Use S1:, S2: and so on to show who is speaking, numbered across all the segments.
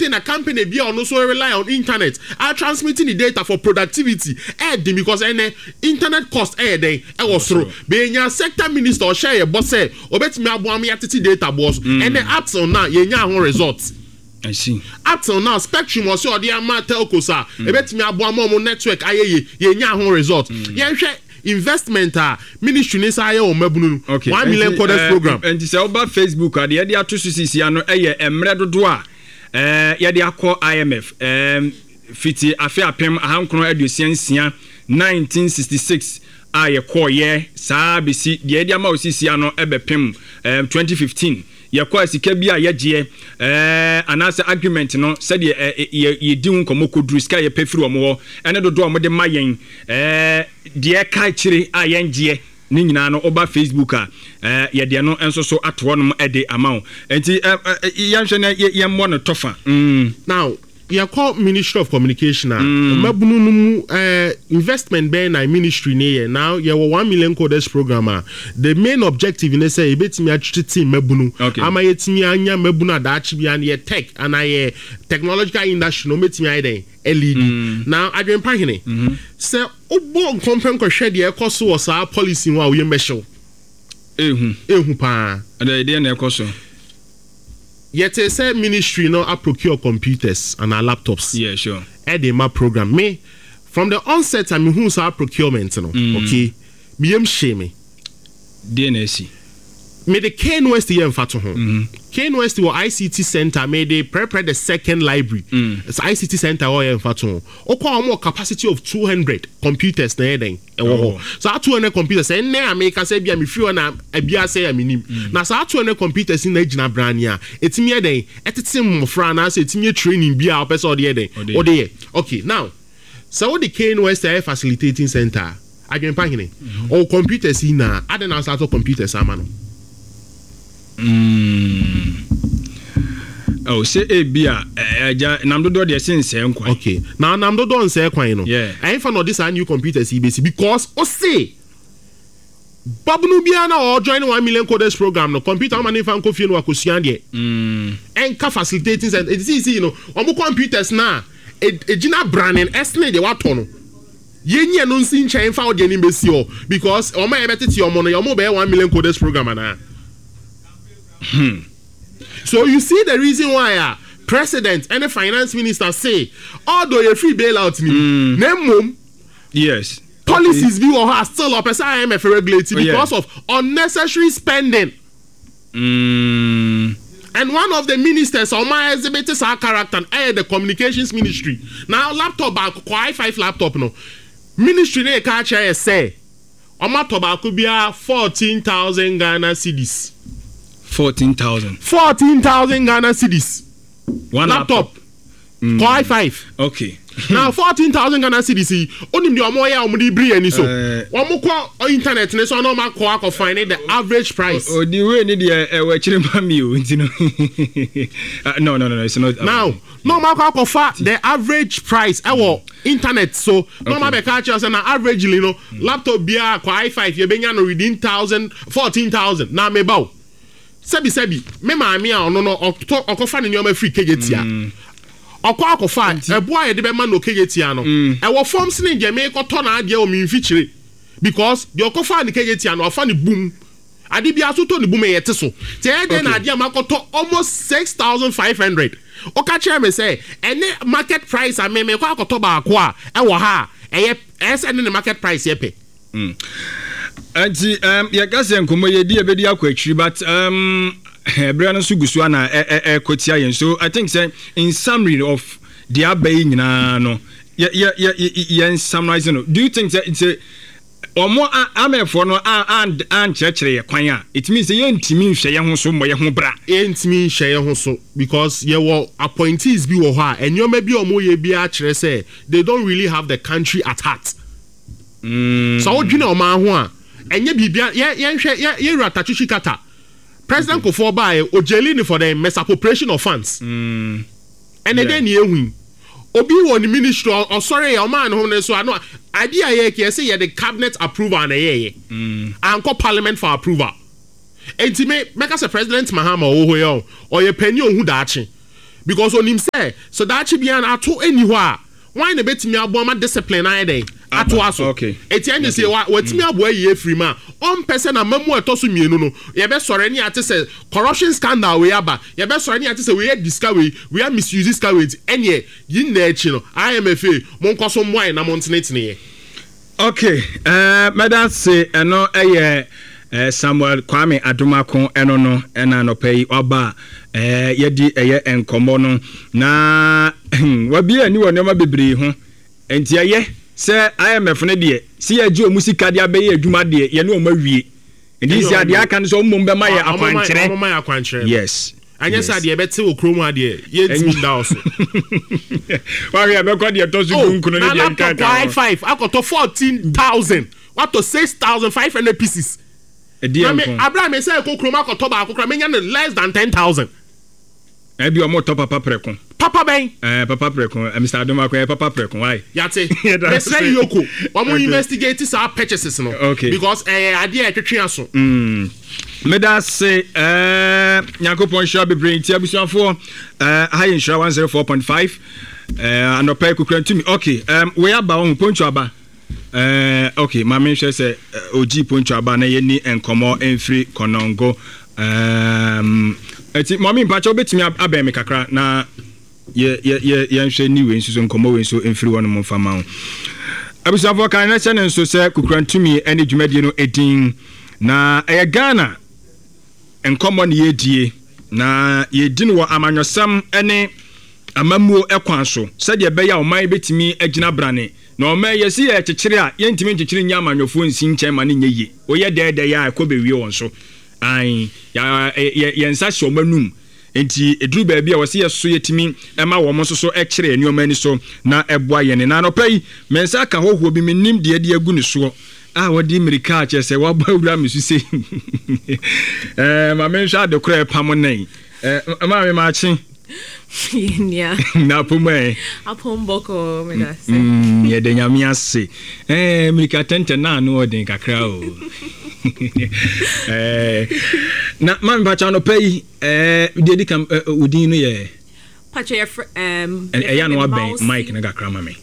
S1: thing a company be on also rely on internet are transmitting the data for productivity because any internet cost then was through being your sector minister or share your boss say obet me aboam yatiti data boss and then up till now yenya results.
S2: I see.
S1: Up till now, Spectrum was your dear man telco, sir. Bet me aboam network aye yenya results. Investment ministry nisa aye o mabunu 1 million coders program.
S2: And this about Facebook the idea to sisi ano emre dodo a ye de akọ IMF fiti afi apem ahankro adusiansia 1966 aye call ye saa bisi de idea ma osisi ano ebepem 2015 ye kwa sika bia ye je anase agreement no said ye di nkomo kodru sika ye pefiri omo ene dodo omo de mayen de ka chire ayenje ni nyina no oba Facebook ye de no enso so ato no ede amount enti yanhwe na ye mo no tofa
S1: now you call Ministry of Communication mabunu investment be na ministry ne now you 1 million coders program the main objective in say ebetimi atwiti mabunu ama yetimi anya mabunu adachi bia na tech and I technological industry no metimi ai den LED now adwen pahene say obo nkompen ko hwe de ekoso wo sa policy wa we mehyew ehu pa
S2: ade na ekoso.
S1: Yet they say ministry no I procure computers and our laptops.
S2: Yeah, sure.
S1: My program me from the onset I mean who's our procurement no. Okay. Me shame.
S2: DNSC.
S1: Me the Kane West here in Fatu home. Kane West was ICT center made they prepare the second library. It's ICT center or in Fatu. Oko more capacity of 200 computers na then. So 200 computers and na make say bia me few na bia say am nim. Na so 200 computers in na gina brania. Etimi den etetem mofra na say etimi training bia opese ode den. Ode. Okay, now. So the Kane West air facilitating center. Again pahine. All computers in na adena start computers amano.
S2: Oh, say Bia, Namdodo, the sense,
S1: okay. Now, Namdodo on say,
S2: yeah,
S1: I ain't found this a new computer CBC because, say, Babunubiana or join 1 million coders program, no computer money fan coffee no akusiande. And facilitating and it's easy, you know, on computers now, a Gina Brannan, Esne, the Watono. Yenya no sin chain found the imbecile because, oh, my ebetty your money, your mobile 1 million coders program. So you see the reason why president and the finance minister say although you free bailout name
S2: yes
S1: policies be or are still up as IMF regulated because of unnecessary spending. And one of the ministers on my exhibitors our character and the communications ministry now laptop back i5 laptop no ministry they catch say on my tobacco be 14,000 Ghana cedis.
S2: 14,000
S1: Ghana cedis. One laptop. Core i5.
S2: Okay.
S1: Now 14,000 Ghana cedis. Only the omoya omudi bri eni so. Omo internet ne so no ma ko find the average price.
S2: Oh, the way ni the we chiremba mi o, you know. No, it's not.
S1: Now, no ma ko fa the average price internet so no ma be catch us na averagely no laptop bia core i5 ye benya no within 14,000 na me bawo. Sebi me maami a ono no okofa ne nyoma free kegetia okofa eboa ye de be ma no kegetia no e wo forms ne je me koto na ade o mi mfichire because the okofa ne kegetia no ofa ne boom ade bia so to ne boom ye te so te ade na ade ma koto almost 6,500 o ka chere me say ene market price a me ko akoto ba ko a e wo ha e ene market price ye pe
S2: anti ya gase nkomo ye di ebedi akwatri but Brian Sugusu na kotia yen so I think say in summary of the abay nyina no yen summarizing no do you think that it's a omo amefo no an chekere ye kwan a it means ye ntimi hwe ye ho so mo ye ho bra
S1: ye ntimi hwe ye ho so because ye wo appointees bi wo ha enyoma bi omo ye bi a kire say they don't really have the country at heart so odwene o ma ho a enye bibia ye rata chichi kata president Kofo Bae ojeli for the misappropriation of funds and then ye obi won the ministry or sorry your man ho so ano idea ye ke say ye the cabinet approval na ye and call parliament for approval enti me say president Mahama oho ye or ye penny ohu daache because on him say so that should be an ato anywhere. Why na betimi abo ma discipline na dey ato aso.
S2: Okay.
S1: Eti say watimi abo ye free ma. On person na mamu etoso mienu no. Ye be sore ni ate say corruption scandal we aba. Ye be sore ni ate say we discover we misuse discover enye yin na echi no. IMFA mon koso moy na montenetine ye.
S2: Okay. Madam say eno Samuel Kwame Adumakon eno no ena no pay oba yedi enkomo no na wabi ani woni ma bebre ho enti se IMF ne de si agi omusika de abeye adwuma de ye ne o ma wie enti si ade aka no so mmom be ma ye akwankyere yes
S1: anya sa de bete wo krom ade ye tim da also
S2: wa ye be ko de to su kunkuno ne de nka ka
S1: 5 akoto 14,000 what to 6,500 pieces. Abraham say ko kroma ko toba ko krama nya less than 10,000.
S2: E bi o mo to papa preko.
S1: Papa ben.
S2: Papa preko. Mr. Adomako papa preko. Why?
S1: Yate. They say yoko. We mo investigate this our purchases no.
S2: Okay.
S1: Because ade e twetwe aso.
S2: Meda say Yakopon shall be bring tia busuafo high insurance 104.5 and opay kukrantumi. Okay. We aba on poncho aba. Okay, my mention say Oji Poncho aba na ye ni enkomo enfri konongo. Eti mami mpacho betimi aba me kakra na ye nhwe ni we nsuso nkomo we nso enfri wono mo fama ho. Abusafo kan na che nso se kukrantumi ene dwumadie no edin na Ghana enkomo ne yedie na yedin wo amanyosam ene amamuo ekwan so se de be ya o man betimi agina brane no me yesi e kekere a yentimi kekere nya amanyofo nsi nche ma ne nyeye oye dede ya akobewie won so an ya yensa hye omanum enti eduru ba bia wose yeso yetimi ema wo mo so ekere enioma ni so na eboa yene na no pai mensa ka hoho bi menim de de agu ni so wodi mirika che se wa ba wura mesu se ma mensha de kra pam nan ma me ma chi
S3: Yeah.
S2: Na pume.
S3: Apomboko me da se.
S2: Ye de nyame ase. Mirika tente na no odin kakra o. Na man ba cha no pay de kam odin no ye.
S3: Pacho ye
S2: ya no aben Mike na kakra ma me.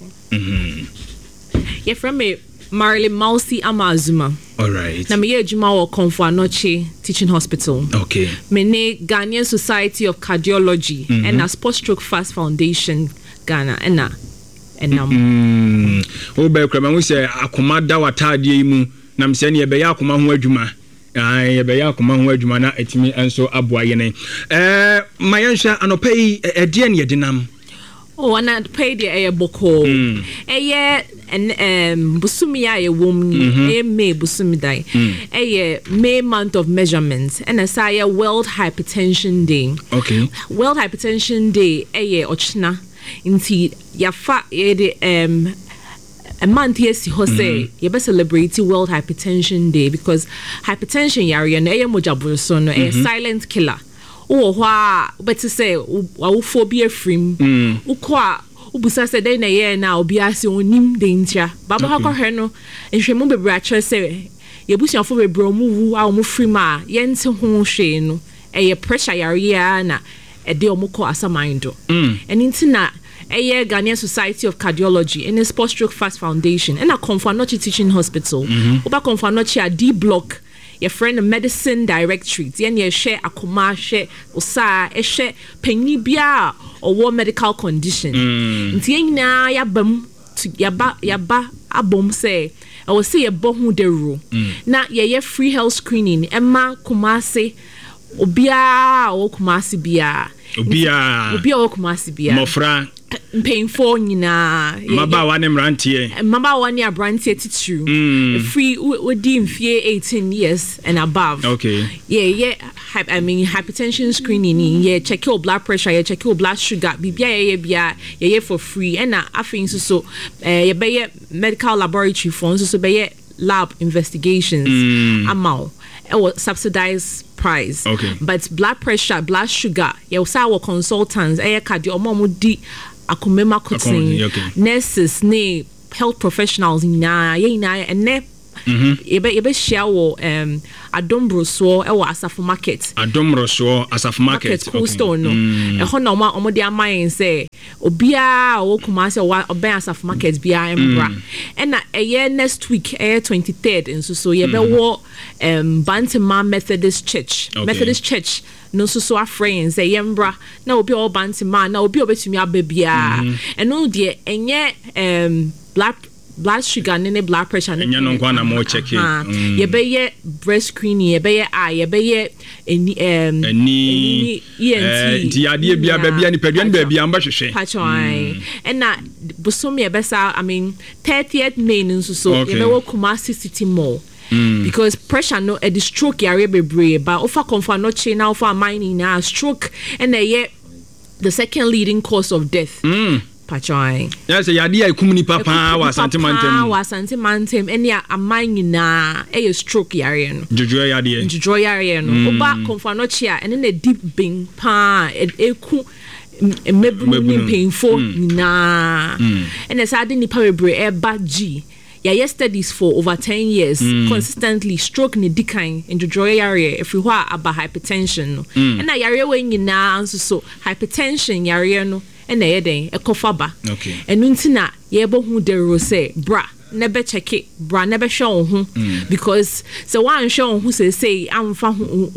S3: Ye from me Marley Mausi Amazuma.
S2: All right.
S3: Na me ye juma wo Komfo Anoche Teaching Hospital.
S2: Okay.
S3: Me ne Ghanaian Society of Cardiology and a Sports Stroke Fast Foundation Ghana and
S2: o be krama we say akoma da watade mu na me se ne ye be ya akoma ho adwuma. Ye be ya akoma ho adwuma na etimi enso aboa ye ne. Mayansha anopai edie ne yedinam.
S3: Oh, and I paid a boko. And Busumia a woman, a May Busumidai, a May month of measurements, and a Saya World Hypertension Day.
S2: Okay.
S3: World Hypertension Day, a Ochna, indeed, Yafa, a month, yes, Jose, you better celebrate World Hypertension Day because hypertension, Yari, and a Mojabuson, a silent killer. Oh, wha, but to say, phobia free. Ukwa, Ubusa said, then a year now be as your name danger. Baba Hako and she moved a bratcher say, Yabusia for a bromu, our mufrima, Yens home shane, a pressure yariana, a deomoko as a mindo. And intina. A year Ghanaian Society of Cardiology and a Sports Stroke Fast Foundation and a Komfo Anoche Teaching Hospital. Oba Komfo Anoche a D block. Your friend medicine directory. Yen ye share akoma share osa e share penibia or war medical condition. Nti nyina ya bam to yaba abom say I will say a bohu de ru. Na ye free health screening Emma Kumasi obia o Kumasi bia. Obia o Kumasi bia.
S2: Mofra
S3: painful nyina
S2: maba wane mrantie titu free within 18 years and above. Okay.
S3: I mean hypertension screening, check your blood pressure, check your blood sugar, bia for free and afin so be medical laboratory phones so be lab investigations amount subsidized price.
S2: Okay.
S3: But blood pressure, blood sugar, our consultants, cardio di akumema kutin, nurses, health professionals and yebe share wo Adombroso e wo Asafo Market
S2: Asafo Market
S3: Cool Stone no e ho na omo de amayen say obia wo Kumasi oben Asafo Market bia embra and na next week 23rd nso so yebe wo Bantama Methodist Church no so afraid say yembra na obi o Bantama na obi obetumi ababia and no de enye blood sugar ne blood pressure ne
S2: no kwa na mo check
S3: ye be ye breast screening ye be ye eye ye be ye ENT
S2: ti ade bia bia ni padua ni bia amba hwehwe
S3: patchoi and na bosom ye besa I mean 30th May nso so ye be wo Kumasi City Mall because pressure no the stroke yare bebre but ofa confirm no chain now for mining na stroke and the second leading cause of death Pachoi.
S2: Yes, yadi ay kumuni papa wa
S3: santimantem enya amanyi na e stroke yare no.
S2: Jojo yare
S3: no. Oba confirm no chia and the deep bing pa eku mebu painful na. And as ade nipa bebre e ba G. Yeah, studies for over 10 years consistently stroke ni decline in Jojo yare if you are about hypertension. And na yare we nyina so hypertension yare no. And e kofaba and ntina ye bo hu de ro say bra never check it bra never show hu because so one show hu say amfa hu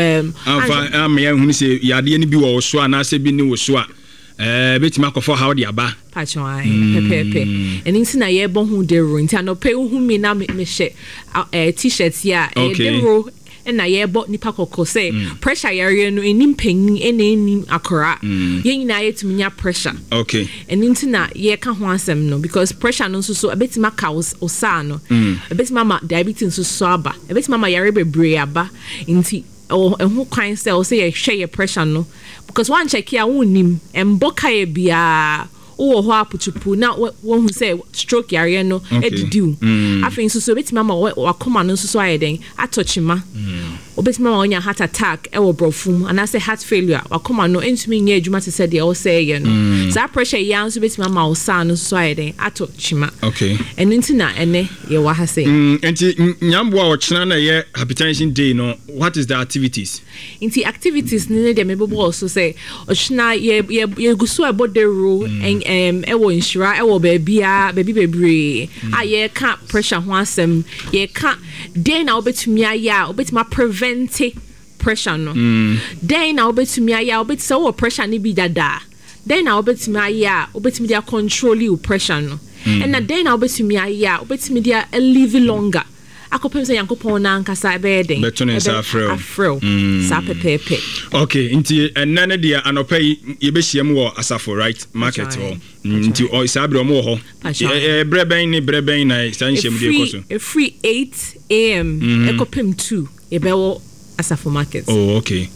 S2: am ya hu say yade ni bi wo so ana se bi ni wo so a betima kofo how de aba
S3: pachoi pepe and ntina ye bo hu de ro ntina no pe hu mi na me she t-shirt ya de ro and na yebo nipa kokko say pressure area no enim panyin enim akora ye nyina yetumi nya pressure and ntina ye ka ho asem no because pressure no so abetima ka osa no abetima ma diabetes so aba abetima ma yare bebre aba nti ho kwan say o say ye hwe ye pressure no because one check ya wonim emboka ye bia o ho aputupu na won hu say stroke yare no edidu afin so betima ma wakoma no so ayeden atochima obetima ma onya heart attack e wo brofum and I say heart failure wakoma no entumi nya adwuma te say de o say ye no so pressure yan so betima ma o sa no so ayeden atochima and ntina ene ye wa ha say
S2: enti nyambo a ochena na ye hypertension day no what is the activities
S3: activities ne de mebebo also say ochena ye guso about the rule and ewo insura ewo baby bebre aye ka pressure ho asem ye ka den na obetumi aya obetuma prevent pressure no den na obetumi aya obetisa wo pressure ni bi dada den na obetumi aya obetumi dia control you pressure no and na den na obetumi aya obetumi dia live longer akopem say yankopon na nkasa beden
S2: betone sa
S3: afro sa pepepe
S2: nti enane dia anopa ye behiem wo Asafo right market ho nti o isabre omo ho breben na sanhiem de koso
S3: free 8 am ekopem 2 ebewo Asafo Market
S2: okay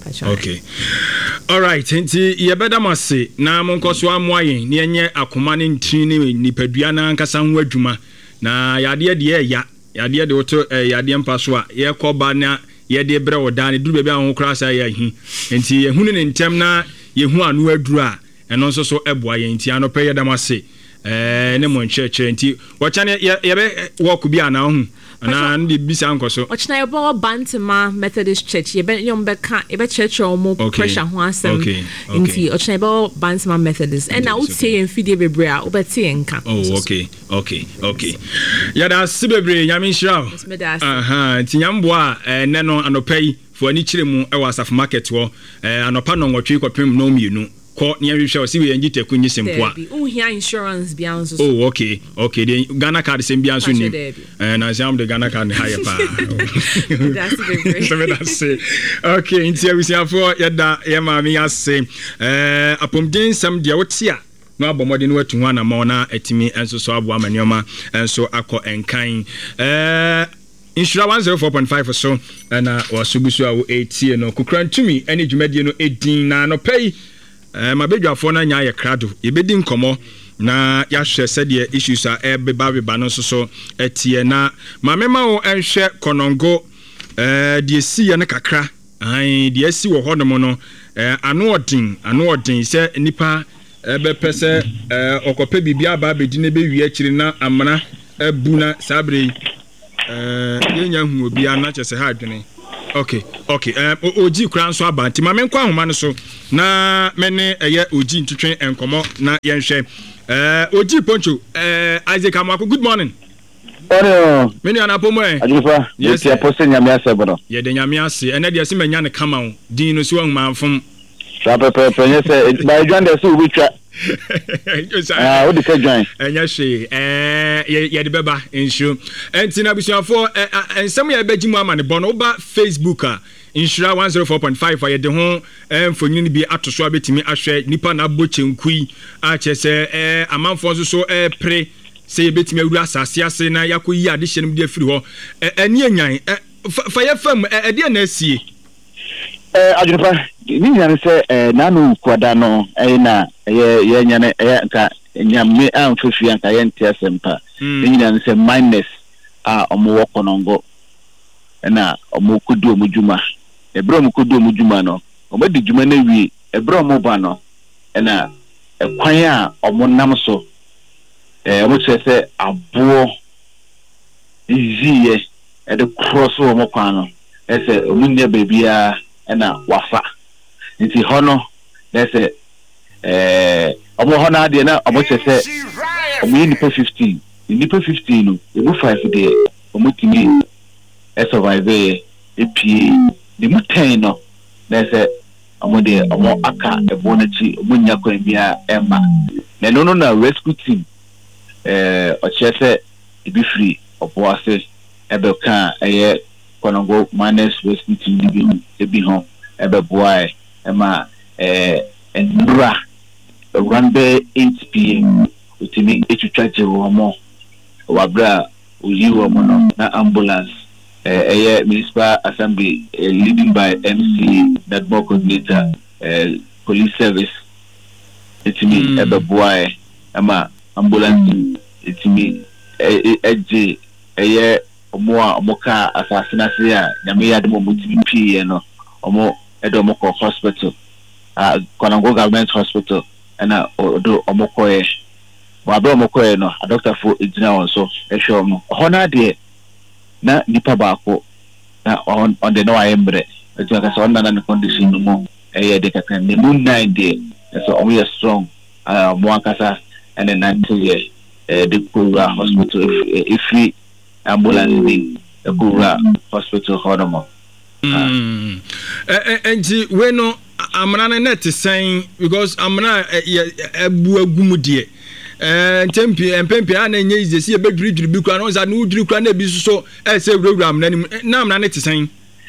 S2: all right nti ye bedamase na monkoso amoayen ne enye akoma ne ntini nipadua na nkasa ho adwuma na yade de ya yade de woto yade mpaso a ye koba na ye de bre woda ne duru bebia ho kra sa ya hi enti ye hunu ne ntem na ye hu anu aduru a eno nso so eboa ye enti anope ye damase ne mo ncheche enti wochane ye be work bi ana hu na ndi bisa nkoso
S3: ochina ye bo Bantama Methodist Church ye be yom be ka ye be church o mo pressure ho asem enti ochina ye bo Bantama Methodist and na utie en fidie bebre a obeti enka
S2: okay ya da sibebre nyame nhira enti nyambo a ne no anopai fo ani kiremu e wa Asafo Market wo anopa no nwotwe kwapem no mienu ko ne hwehwe o si we ngi teku nyi sempoa
S3: unhia insurance bia nso
S2: okay the Ghana card sem bia nso ni na jam the Ghana card higher pa that's it okay intia we see for yada ye ma me ase apomden sam dia wotia no abomode no watu ho na ma na atimi enso so abo amanioma enso akọ enkan Insura 104.5 so na wasubusu awo 80 no kukrantumi ene dwumadie no edin na no pay mabedwafo na nya ye krado yebedi nkomo na ya hwe sede issues a ebeba no so etie na mamema wo enhwe konongo de si ye ne kakra de si wo hodomo no ano odin se nipa bepese okope bibia ba bedi ne be wi akiri na amana abuna sabre yenya hu obi ana chese ha adwene okay oji kura nso abanti ma menkwa ahoma no so na mene eye oji ntwetwe enkomo na yenhwe oji poncho Isaac Amwako good morning.
S4: Oro
S2: meni anapomo
S4: ajufa yes ya poste nyame asebro
S2: ye de nyame ase ene de se menya ne kama wo din no so ahumamfom
S4: Pepe nyese by join the so witwa o de ka join
S2: enya hwe ye de beba enshu enti na busuafo ensem ye begimu amane bono ba Facebook a Insura 104.5 ye de ho mfonyin bi atoso abetimi ahwe nipa na bochenkui a chese amanfo so pre se ye betimi awuru asase ase na yakoyi ade hye no de afiri ho eni enyan fa ye fam de na asie
S4: ajufa ni nyane se nanu kwada no na ye nyane ka nyame amfofia nka ye ntiasempa ni nyane se minus omo wokonongo na omo kudu omujuma ebro omo kudu omujuma no omo di juma na wi ebro omo ba no na kwan a omo nam so omo chese abo iziye de cross omo kwan no ese omo nya bebia na wafa nti hono lese omo hono ade na omo chese omo nipa 15 nipa 15 no ebu 5 de omo timi survive epi de mutain no lese omo de omo aka ebo na chi omo nya kwa bia ema na no na rescue team o chese ebi free opo ase ebe kan eye Konongo minus rescue team ebi ho ebe boy ema endura run be 8 pm utimi echuchache womo wabra uyiwo mono na ambulance municipal assembly leading by MC network coordinator police service utimi ebe boy ema ambulance utimi eje omoka asasina se ya nyame ya demo mutimi pie no omo edomoko hospital Konongo government hospital na odo omokoye wabro omokoye no a doctor for ejina won so ehwe omo hona de na nipa baako na on the no ayembre etu ka so na condition no mo de ka kan ne moon 9 de so omo ye strong mo akasa and then 90 years the Kura hospital if ambulance di Kura hospital honomo
S2: enti we no amana na net sign because amana ebu agumudie tempi empempi ana nye izesi ebedwiri bi kwa no za no udwiri kwa na bi so se wura amana na amana net sign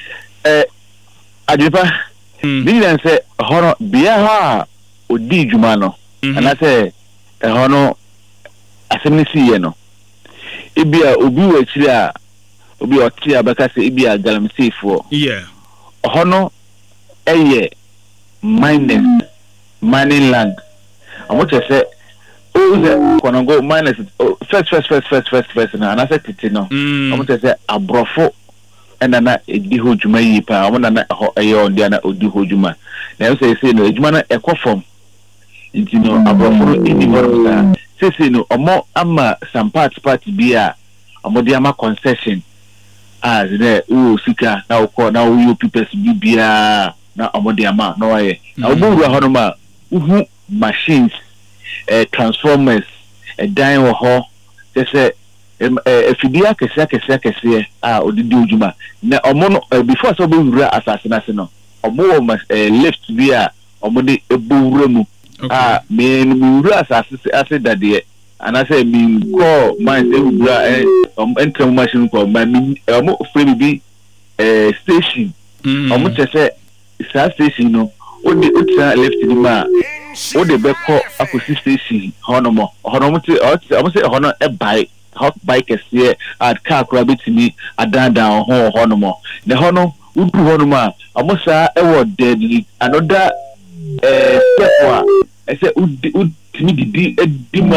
S4: ajipa bi den se hono bia ha odi djuma no ana se hono asemnisi ye no ibia obi wa chiri a obi oti abaka se ibia galamsefo hono eye minus mining land amoche se oze Konongo minus first na ana se titi no amoche se abrofo na edi hojuma yi pa amona na eye ondia na odi hojuma na se no ejuma na ekofom nti no abrofo no edi borota se no omo ama some party bia amodi ama concession zine sika na uko na uyo pipes bibia na amodi ama no waye na oburu hono ma uhu machines transformers dan wo ho se efidia kese odidi ojuma na omo no before so oburu asase na se no omo wo lift bia omodi eburu mu me buru asase ase dade and I say me call my enter machine call my free be station almost say station no only left the ma o de be call akusi station honomo say hono e buy hot bike here at car grab it me adan down honomo the hono udu honoma almost e word deadly another step I say timi didi edima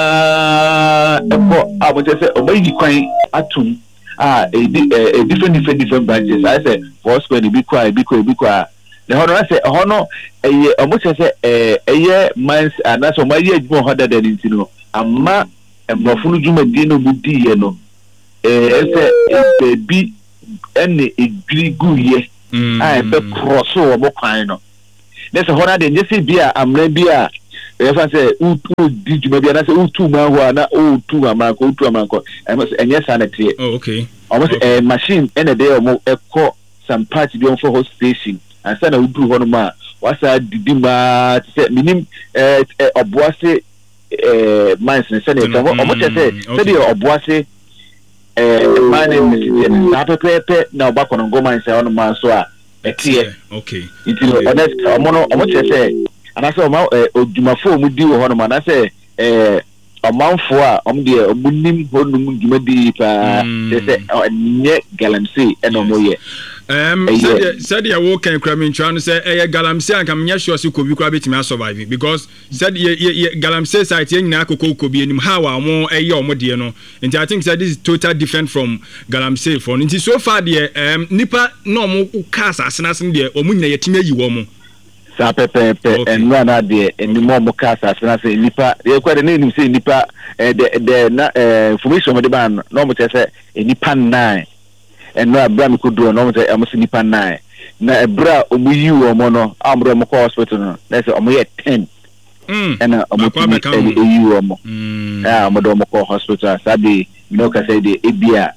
S4: eko aboje se obayi kwan atum different branches I say for square be kwa the hono say hono omoche se eye mines na so mayi adwuma hoda da ntino amma emofunu dwuma di no budi ye no ese baby ene edwiri guye a be cross o bo kwan no nese hona de nyese bia amra bia e fa se u di juma bia na se u tu ma ho na u tu amanko enye sa na tie
S2: okay
S4: almost machine ene de o ekọ some party bi on for host station and say na u duru ho no ma wasa didi ma se minim oboase mines ne se ne ka o mo te se de oboase mine ne na pepe na oba kono go mines on ma so a etie
S2: okay
S4: it is honest omo te se ana se o odumafo mu di wo ho no ma na se amanfo a de omunim honum dwumadi pa se nye galamsey eno moye
S2: said ya wo kan kra me ntwa no say galamsey anka me sure se kobi kra betimi survive because said ye galamsey site ye nyina kokobi enim how amo omo de no and I think that this is totally different from galamsey for nti so far de nipa no omo cars asenasen de omo nyina yetimi ayi wo mo
S4: sa pepe and run out there and the more casa as say nipa you quite name say nipa the information of the ban no say nipa 9 and no abra could do no say am nipa 9 na ebra omuyi wo mo no amro mo hospital no na say omo 10 and omo yi wo mo mo do mo hospital sabi no ka say the ebia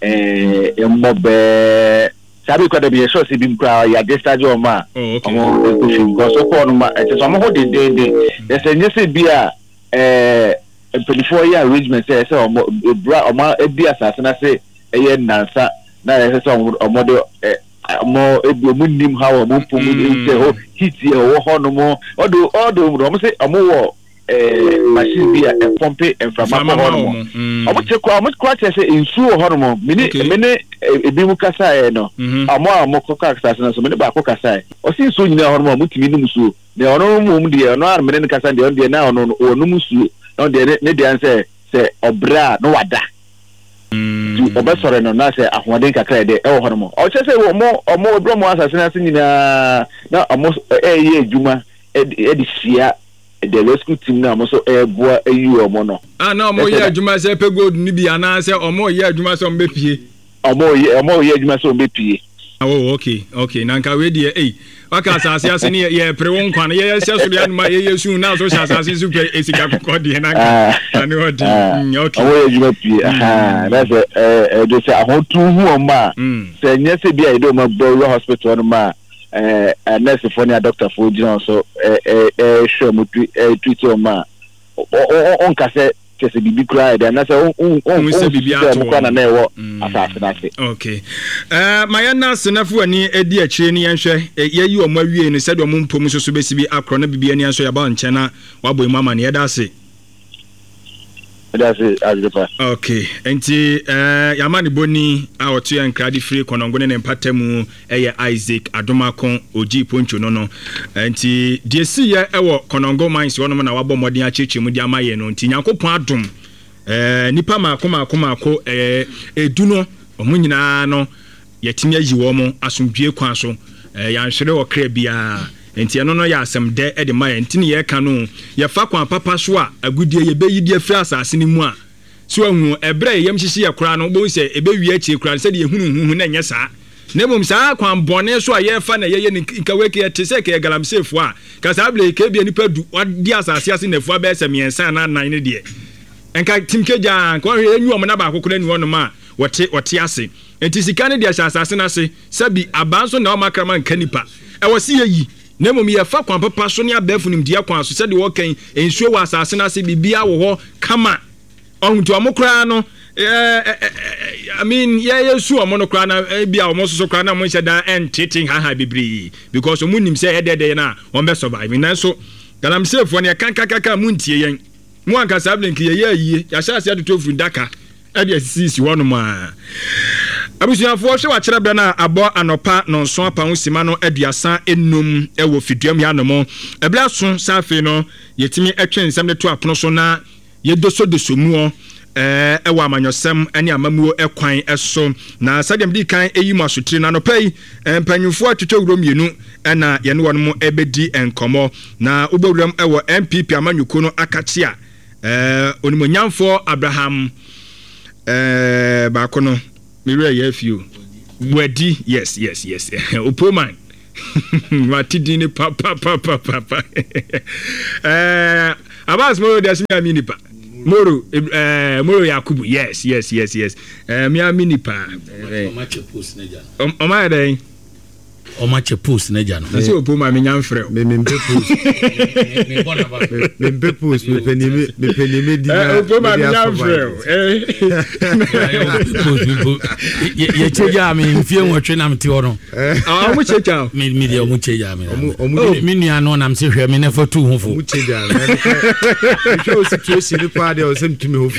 S4: mobe sabi ko da bi so si bi mkra ya discharge o ma omo ko go so ko no ma e so mo ho de they say nyese bi a 24 year arrangement say omo bra omo ebi asase na say eye nansa na say omo de omo ebi omo nim how omo pomu say ho hit ye ho no mo odo omo say omo wo machine bi a pompe inframa ho no mo omo che ko omo kwa che say insu ho no mo mini ebi mu kasa e no amo koka kasa na so me ba koka kasa o sin so nyina ho no mo timi num so de ono mu de ono ar me ne kasa de ono de na ono mu su no de ne de an say obra no wada obesore no na say ahoden kakra de e ho no mo o che say omo bro mo asase na nyina na omo ye adwuma e di sia the rescue team na mo so boa ayi omo no
S2: na omo ye adwuma say pe gold ni bi ana say omo ye adwuma so mbe pie
S4: omo ye adwuma so mbe pie
S2: okay na nka we de waka asase ase ne ye pre won kwan ye hye so ya ma ye su na so asase su pe esika kokko de na nka na odi okay
S4: omo ye adwuma pie that's do say ahotu hu ma say nyese bia e do ma Boro hospital no ma nurse for na doctor for John so sure mo treat o ma on ka say kese bibi cry there na say on
S2: se bibi ato
S4: na na ewo asase na se
S2: okay mayana senafu ani edi akire ni yenhwe yeyi o mawie ni sede o mpom so besi bi akro na bibi ani anso ya ba nche na wabo mama ne yeda se
S4: azrepa
S2: okay enti yamani boni a otu ya nkradi free konongo ne mpatamu eye Isaac Adomakon oji poncho no enti die si ye ewo konongo mines wono na wabo modin acheche mu di amaye no enti Nyankopon adom nipa maako eduno omo nyina no yetimi ayi wo mo asombie kwan so yanhwere wo kra bia enti eno no ya asem de e de maye enti ne ye ka no ye fa kwan papa so a agudie ye be yidi afri asase ni mu a so ahu ebre yem hihye ye kra no bo se ebe wi achi kra se de ehunu na nye saa na bom saa kwan bone so a ye fa na ye nka weke ye tese ke galamsey fo a ka saa ble ke bia nipa du wadi asase ase na fo be se miensa na nan ne de enka timkeja ko enyu o na ba akokora ni wono ma wote ase enti sika ne de asase na se sabi abanso na o makrama nka nipa e wo se yi nemom ye fa kwan papa so ne abafu nim dia kwan so se de wo kan ensuo wa asase na se bibia wo ho kama ohuntu amokra no I mean yesu amono kra na bia omo so kra na mo nse da entiting ha bibri because omunim se edede na won be survive na so galamsey fo ne kan muntie yen mu anka sablink ye yie ya sha se adoto furu daka e de sisi wono ma abusuafo hwe wa kire be na abo anopa nonso apa hosima no aduasa enum ewo fiduam ya no mo ebla so safe no yetimi etwe nsem de to apono so na yedoso mu ewa amanyosem ani amamuo ekwan eso na sadem di kan eyimu asotire na no pai mpanyufo atwetwe wuro mienu na ye ne wono mo ebedi enkomo na ubewuram ewo MPP amanyuko no akachia onimonyamfo Abraham baako no mewura yɛ afio wadi yes opoman matidi ni papa abas moro de asimi amini pa moro yakubu yes mi amini pa oma dey
S5: Oma che post na jano.
S2: Nsi opo ma me nyamfrɛ.
S5: Me post. Me post me penime di na.
S2: Opo ma me nyamfrɛ.
S5: Ye cheja me mfie nwotwe na mte ono.
S2: Ah mu cheja.
S5: Me de omu cheja me. Me nua no na mse hwɛ me na fotu ho fo. Omu cheja. Me situation ni pa de o se mtumi ho fu.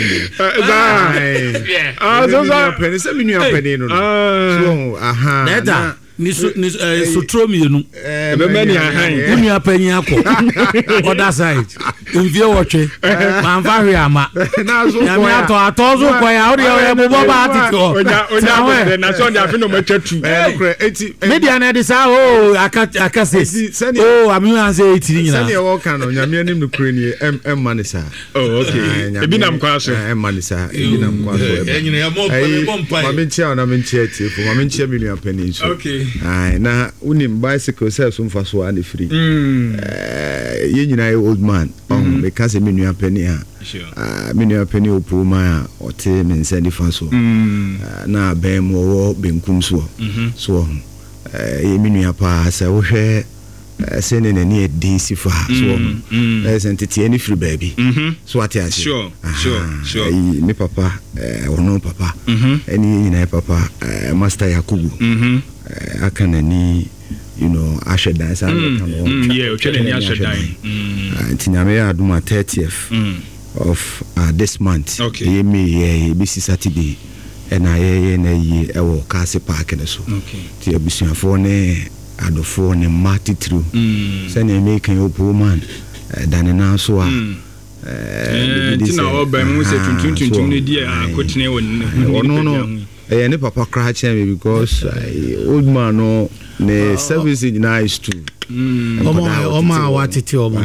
S5: So pene se me nua pene no. So aha. Neta ni sotro mienu
S2: be mani ahan
S5: unu apanyi akọ other side mvie wotwe man fa hwe ama ya me ato zo kwa ya odi ya bobo ba atiko
S2: onya na so ndi afi no matwatu
S5: eti media na de sa akase ami an say eti nyina se wo kan no nyame anim no kure ni man sa
S2: okay ebi nam kwa so
S5: man sa ebi nam kwa so enyina ya mo mpa ma menchia na menchia tiefo ma menchia mi nua pani so
S2: okay
S5: na unim bicycle self so mfa so ani free ye nyina old man me ka se menua pani ha menua pani opoma ote me nsa di fa so na ben mo wo benkum so so ye menua pa se wo hwe se ne ne e di sifa so sentity any free baby so what you
S2: sure
S5: me papa ono papa any nyina papa master Yakubu akana ni you know ashe dance
S2: yeah ochele ni ashe dance
S5: tinyame ya aduma 30th of this month ye me be Saturday and I na yi ewo Kasi Park ne so ti abusuafo ne adofo ne mati through say na make an open man dan na so a
S2: tina oba mu se tuntun ne dia akotene won
S5: ne papa cry me because old man no ne service nice too oma watiti oma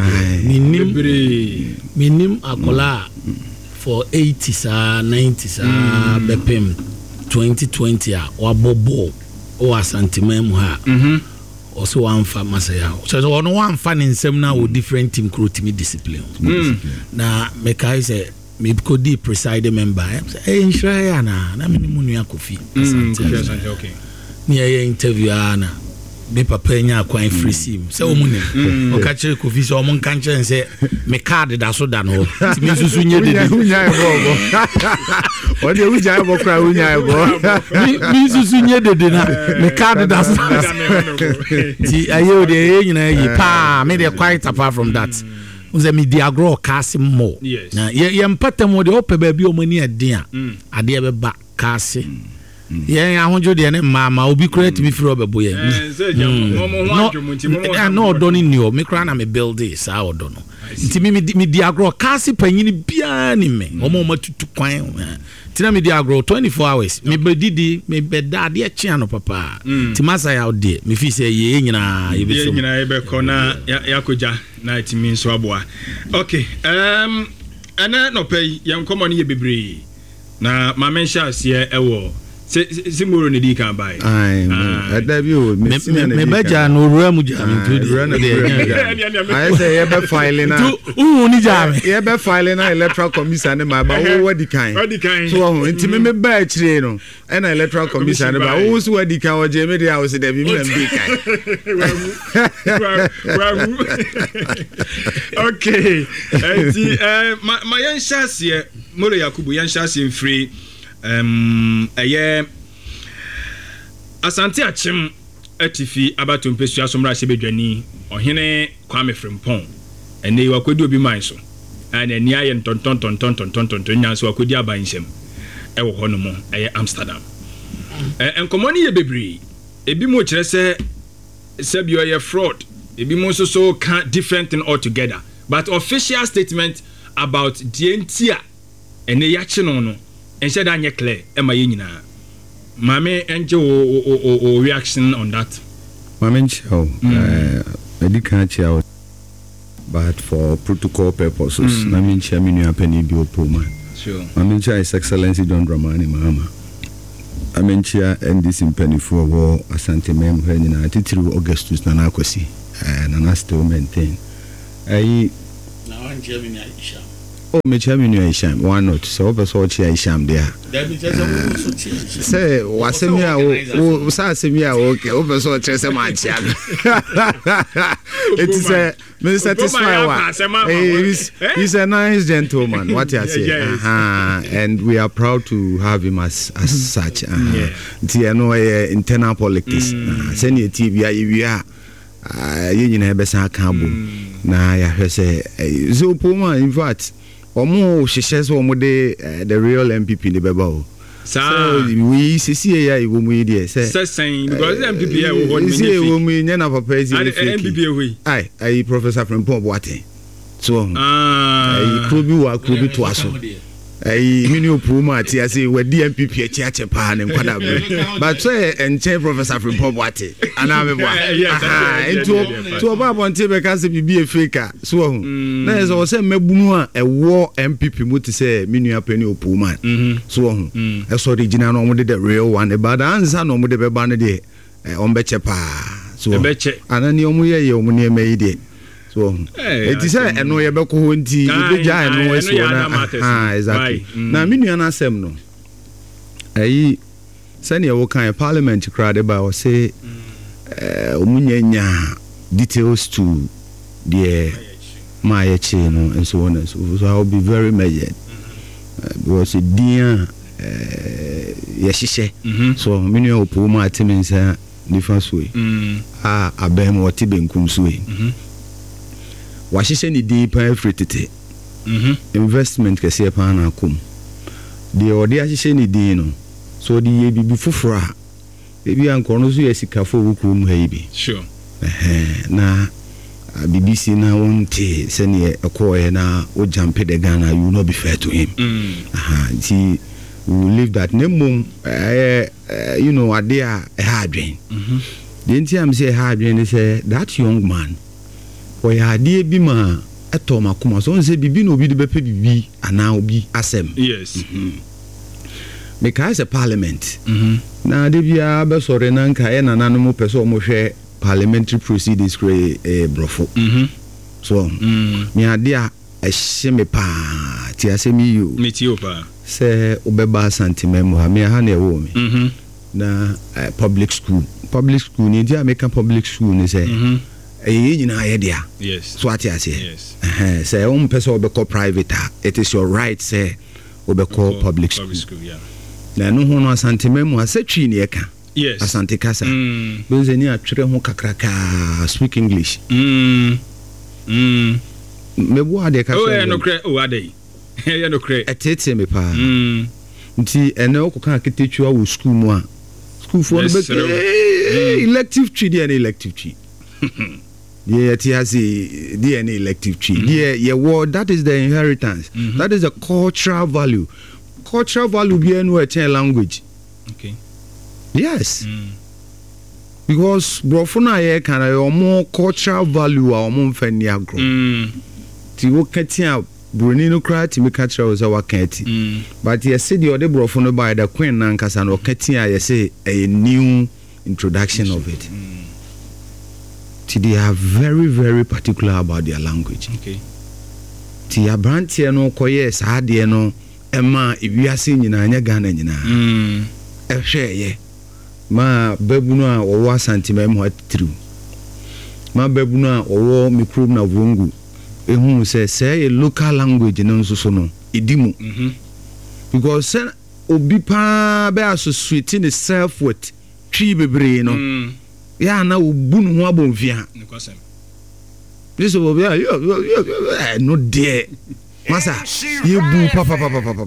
S5: minim akola for 80s 90s bepem 2020 a wabobo o asantima mu ha also one fa masaya so ono one fa ne nsem na o different team crew team discipline na me kai say me ko di preside member nsira ya na me mu nua kofi asante
S2: okay
S5: ni ya interview ana me papa nya akwan free sim say o mu ne o ka kire kofi so o mu kan kire say me card da so da no ti me susu nye de unya e bo o de uja e bo kra unya e bo mi susu nye de na me card da so ti ayo de nyina yi pa me de quite apart from that unze me dia grow Kasi mo na ye mpatam de ope ba bi o mani ade a ade be ba Kasi ye ahonjo de ne mama obi create me free obebo ye no odoni ni o me kra na me build this a odono nti me dia grow Kasi panyini bia ni me o mo matutu kwan tina me dia grow 24 hours me bedidi me beda de chia no papa ti masa ya ode me fi say ye nyina ye be so
S2: ye nyina ye be ko na yakoja na ti min so aboa okay ana no pay yan komo ne ye bebre na ma mention ase ewo se moro ne di kan bai
S5: da bi o me beja no ru amu ja me to I say ye be file na ni ja me ye be file na electoral commission ne ma ba wo wadi kan so nti me ba chire no e na electoral commission ne ba wo so wadi kan o je me dia o se da bi me bi kan
S2: okay ti ma yan shase moro Yakubu yan shase free asante achim atifi abatompesu asomra sebedwani ohene Kwame Frimpong ene wakodi obi man so ana ni aye ntonton nyanso wakodi abansem ewo hono mo Amsterdam enkomoni ye bebri ebi mo kire se bio ye fraud ebi mo so can different thing altogether but official statement about dientia ene yachi no ense da nye clear ema ye nyina mame enje o reaction on that
S5: mame chao medical but for protocol purposes na me nche me nua pani bi opoma
S2: Sure.
S6: Amenchia His Excellency John Dramani Mahama. Amenchia NDC Mpenifo wo Asante Mem Henina Titiru Augustus Nana Kwesi. Nana still maintain.
S5: Now I'm Germany Isham.
S6: Oh, me chairman Isham. Why not? So person chia Isham there. Say wasemia o sa semia okay. O person chese man chia. It is a me satisfy wa. He's a nice gentleman. What you say? And we are proud to have him as such. Ti no internal politics. Send TV we are you know besa kabo na ya hwese so poma in fact omo hwehwe so omo the real MPP ne beba o so we see ya iwo mu dey say
S2: because MPP here wo
S6: me see iwo mu nya na papa ezi
S2: MPP we
S6: ai Professor Frimpong Boateng so ai krobi wa krobi to aso ai mini opuma ti ase we DMPP echiache pa ne nkwada be but say enche Professor Frimpong Boateng ana me boa into to oba bonte be ka se bibi efeka so na eso se mabunu a ewo MPP mu ti say mini apani opuma so eso original no mo de the real one but answer no mo de be ba ne de ombeche pa so anani omu ye omu ne me ide so it is eno ye be ko nti ibeja eno eso na exactly na minu na asem no ayi sani e wo kan parliament crowd ba o say omunyanya details to the my chain and so on and so forth. So I will be very measured because dia yeshishe so minu opuma atimensa different way abem woti benkum suwe wahihye ni di pa fritete investment kese pa na akom de odi ahihye ni di no so di ye bibi fufura ebi ankono so yesikafo wukum ha ibi
S2: sure
S6: na BBC na wonte sene ekoye na o jampe de Ghana you will not be fair to him see we will leave that name you know adia hardwin the ntiam say hardwin say that young man we adie bi ma etoma kuma so say bibi no obi de bepe bibi ana obi asem
S2: yes
S6: because a parliament na de bia be sore na nka e nananom mo pese o mo hwe parliamentary proceedings kre brofo so me adea ehye me pa ti asemi yo
S2: me ti o pa
S6: se obeba santimem ha me ha na ewo me na public school ni dia American public school ni say nyina idea
S2: yes
S6: so ati ase say o mpese obekọ private it is your right say obekọ public school
S2: yeah
S6: na no ho no asantemem asatwi ni eka
S2: yes
S6: asante kasa benze ni atwere ho kakraka speak English mebu ade kasa
S2: oh no kre oh ade ya no kre
S6: etete me pa nti ene okoka ketetua wo school mu a school for the elective tree and elective tree yeah it has a DNA elective tree yeah that is the inheritance that is the cultural value be no a language
S2: okay
S6: yes because brofuna ye kan a more cultural value a mo mfani agro ti wo katia broni no kra ti me katia o za wakati but ye say the other brofuna by the queen na nkasa no katia ye say a new introduction of it they are very very particular about their language
S2: okay
S6: ti abrantie no koye saade no ema ewiase nyina anya Ghana nyina ehwe ma babunu a owo santimem ho atru ma babunu a owo mikrobe na vongu ehun say a local language no nso so no edimu because sen obi pa be associate the self with tree bebre no ya na obunu ho abonfia
S2: nikosem
S6: this obo ya no there masa ye bu papa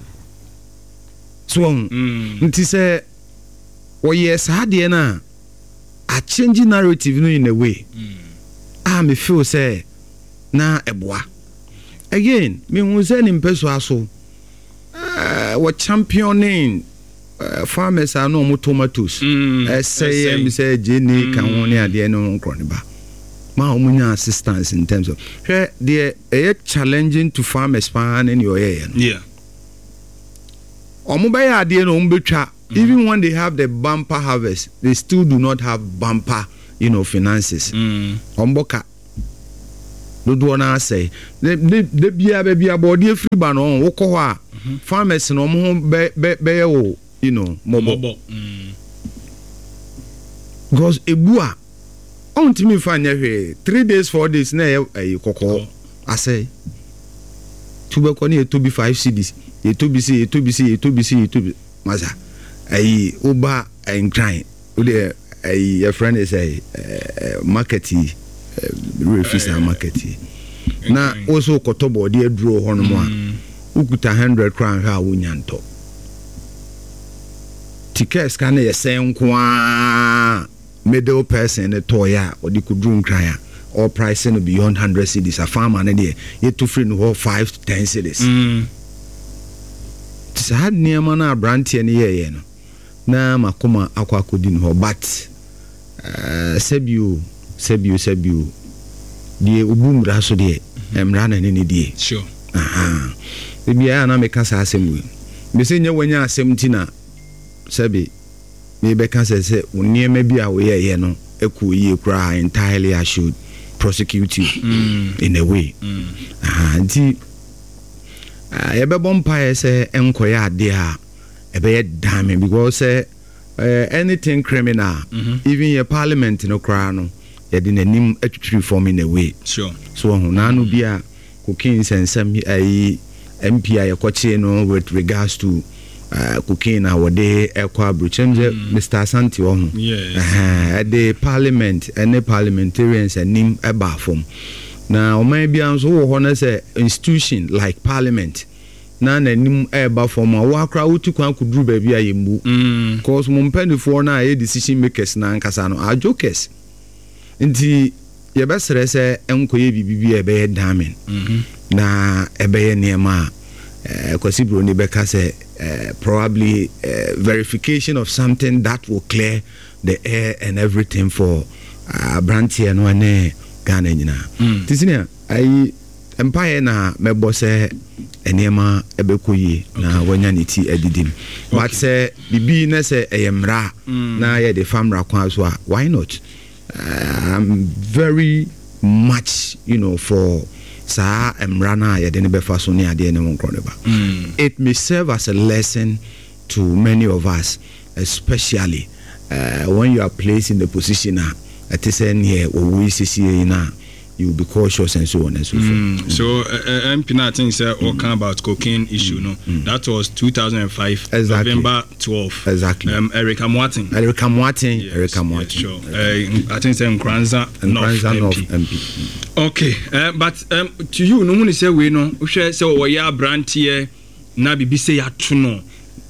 S6: so nti say o yes hade na a change narrative no in a way me feel say na eboa again me hu say ni mpeso aso we championing farmers are no more tomatoes say me say jeni kan won ade no nkro ba ma omunya assistance in terms of the challenging to farmers pan in your area
S2: yeah
S6: Omubaya ade no umbetwa. Even when they have the bumper harvest, they still do not have bumper, finances. Omboka. Dodo na say. The bia baby abodi free ban on woko ho a farmers no mo be wo, mobo. Because ebua ontimi fanya hwe 3 days 4 days na kokko asay tubeko ni to be 5 cedis e to be maza oba enkran ode your friend is markety refisa markety na also kotobo de aduro ho no mo a ukuta 100 crown ha wonyanto tickets kan ye sen kwa middle person the toya or the kudrum cryer or pricing beyond 100 cedis a farmer and there yet to free no 5 to 10 cedis. It's had near mana brandy and ye na makoma aqua couldn't ho but sebu the ubum raso de emran and any day.
S2: Sure.
S6: The bia na make us assembly. Me say nya wanya 17 sebi me be can say oniema bi a we ye no eku ye kura entirely I should prosecute you in a way. Nti ye be bompa say enkoya ade a e be damn because anything criminal even your parliament no kra no ye de nanim atwitri form in a way.
S2: Sure.
S6: So na no bia cocaine sensem MP a yekoche no with regards to cocaine awode ekwa bruchemze Mr. Santi on the parliament and the parliamentarians and nim eba form now maybe am so ho na say institution like parliament na nim eba form wa kra wutu kwan kuduru ba bia yembu cause mo mpanifo na a decision makers na nkasa no a jokers nti ye besere say enkoye bibibi e be damen na ebe niema kwasibro ni beka say probably verification of something that will clear the air and everything for Branty and one Ghana nyina. Tisinia ai empire na mebo se enema ebekoyi na wanyaniti edidim. But say bibi na se eyemra na ye the famra kwan so why not? I'm very much for sa emrana ya de ne befa so ne ade ne wonkro ba. It may serve as a lesson to many of us, especially when you are placed in the position at this end here we see na you be cautious and so on and so forth. So
S2: MP Natin said all about cocaine issue that was 2005
S6: exactly.
S2: November 12.
S6: Exactly.
S2: Erika Moatin.
S6: Sure.
S2: I think say Nkranza North
S6: MP.
S2: Okay, but to you no one say we no hwe say we ya brand here na bibi say ya to no.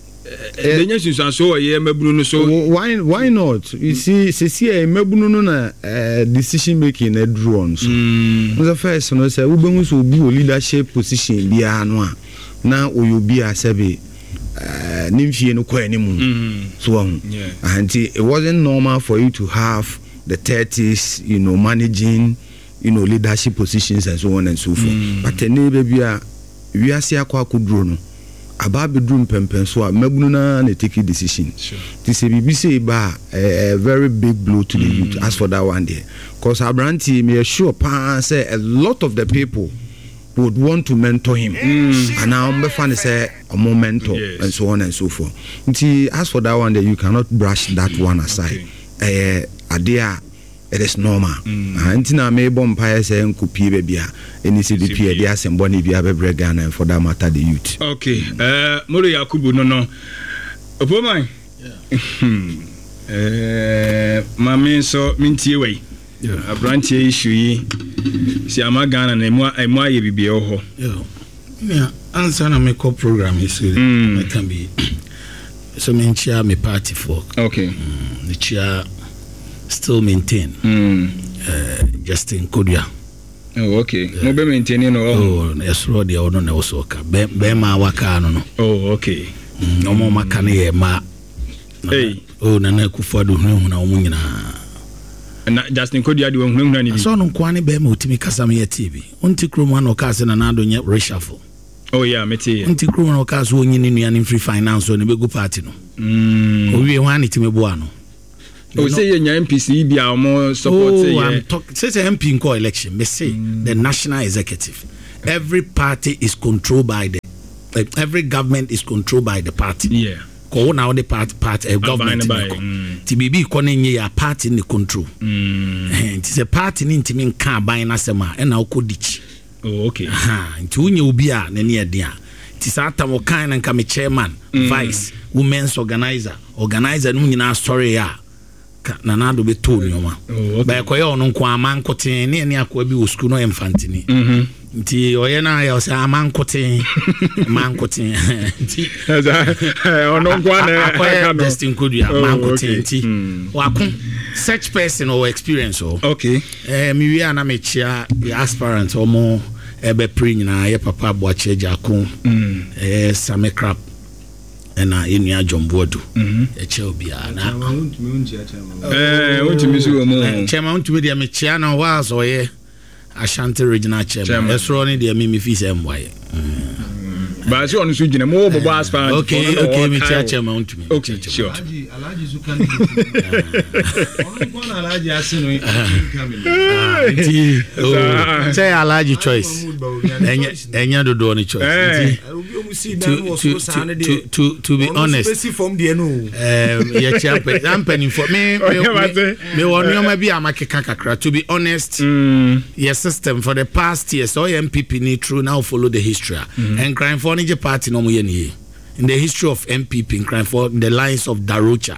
S2: So
S6: why not? You see mebunu na decision making na drones. The first no say we be so be leadership position bia no a na oyobi asebe nimfie no kwa animu so and it wasn't normal for you to have the 30s managing leadership positions and so on and so forth but any bia we are see akwa kudro no about bedroom pempen so mebunu na take decision. This BBC ba a very big blow to the youth as for that one there because Abranti me sure say a lot of the people would want to mentor him and now me fan say a mentor and so on and so forth. As for that one there you cannot brush that one aside. Adia it is normal. Antina me bompa say nkupi be bia any CDP dey asemboni bia be Ghana and for that matter the youth.
S2: Okay. Moro Yakubu no. Opoman. Mame so mintie we. Abrantie issue yi. Si ama Ghana na emu aye bibie ho.
S5: Yeah, answer na me co program is I can be so me chair me party for.
S2: Okay.
S5: The chair still maintain Justin Kodia.
S2: Oh, okay. No be maintaining no.
S5: Oh, yes, Roddy or no Osoka. Be ma waka no.
S2: Oh, okay.
S5: No more makane ma.
S2: Hey.
S5: Oh, na Kufuadu na omunyina.
S2: Na Justin Kodia di won ni.
S5: So no kwani be ma otimi kasa me TV. Unti krom an okase na do nye reshuffle.
S2: Oh yeah, meti.
S5: Nti kro no ka so onyi ne nua ne free finance so ne begu party no. Owie ho ani time bo ano.
S2: O say ye nya MPC bia omo support ye.
S5: I'm talk say MP in co-election. Me say the national executive. Every party is controlled by the every government is controlled by the party.
S2: Yeah.
S5: Ko now the party government. Ti bibi ko ne nye ya party in the control. It is a party ni ntimi nka ban na sema e na okodichi.
S2: Oh okay.
S5: Nti unye obi a ne ne dia. Ti sa tam kan na nka me chairman, vice, women's organizer no nyina story ya. Na nado be to nyoma. Ba ko ye ono nko amankoten ne akwa bi wo school no infantini. Nti oye na ya say amankoten mankoten. Nti
S2: ono nko na
S5: akwa destin kodu amankoten nti wakun such person or experience o.
S2: Okay.
S5: Mi wi ana me chia aspirant omo ebe pre nyina ye papa boache jako. Same crap na enua jombodu eche obi ana
S2: untimi so mo
S5: chairman untimi dia me chia na wa so ye Ashanti regional chairman esro ni dia me fi se mboye
S2: ba si onu so gina mo bobo aspirant
S5: okay me chia chairman untimi
S2: okay sure
S7: Alhaji Zukani on Alhaji asino
S5: say Alhaji choice enya dodo ni choice to be honest yeah champion I'm penning for me won you maybe amakeka kakra to be honest your system for the past years so MPP need true now follow the history and crime for any party no mo ye ni in the history of MPP in crime for the lines of Darocha